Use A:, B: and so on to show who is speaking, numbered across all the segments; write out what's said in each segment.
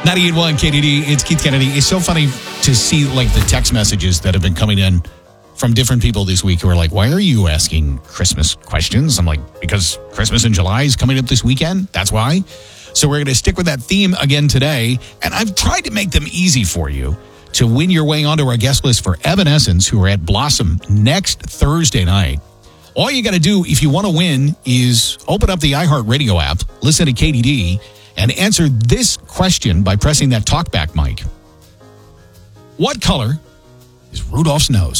A: 98.1 KDD, it's Keith Kennedy. It's so funny to see like the text messages that have been coming in from different people this week who are like, why are you asking Christmas questions? I'm like, because Christmas in July is coming up this weekend. That's why. So we're going to stick with that theme again today. And I've tried to make them easy for you to win your way onto our guest list for Evanescence, who are at Blossom next Thursday night. All you got to do if you want to win is open up the iHeartRadio app, listen to KDD, and answer this question by pressing that talkback mic. What color is Rudolph's nose?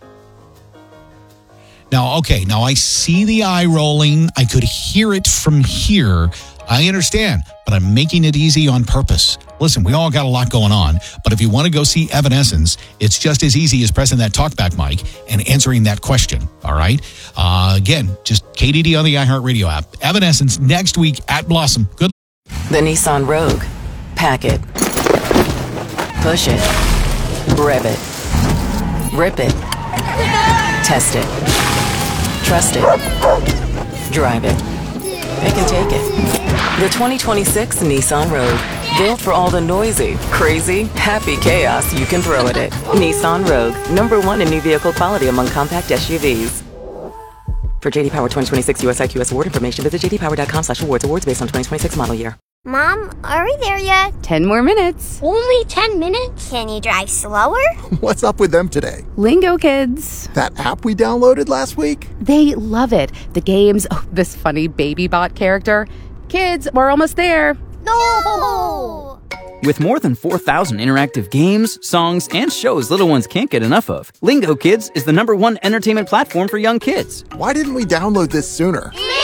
A: Now, I see the eye rolling. I could hear it from here. I understand, but I'm making it easy on purpose. Listen, we all got a lot going on, but if you want to go see Evanescence, it's just as easy as pressing that talkback mic and answering that question, all right? Again, just KDD on the iHeartRadio app. Evanescence next week at Blossom. Good.
B: The Nissan Rogue. Pack it. Push it. Rev it. Rip it. Test it. Trust it. Drive it. It can take it. The 2026 Nissan Rogue. Built for all the noisy, crazy, happy chaos you can throw at it. Nissan Rogue. #1 in new vehicle quality among compact SUVs. For JD Power 2026 US IQS award information, visit jdpower.com/awards. Awards based on 2026 model year.
C: Mom, are we there yet?
D: 10 more minutes.
C: Only 10 minutes? Can you drive slower?
E: What's up with them today?
D: Lingo Kids.
E: That app we downloaded last week?
D: They love it. The games, this funny baby bot character. Kids, we're almost there.
C: No!
F: With more than 4,000 interactive games, songs, and shows little ones can't get enough of, Lingo Kids is the #1 entertainment platform for young kids.
E: Why didn't we download this sooner?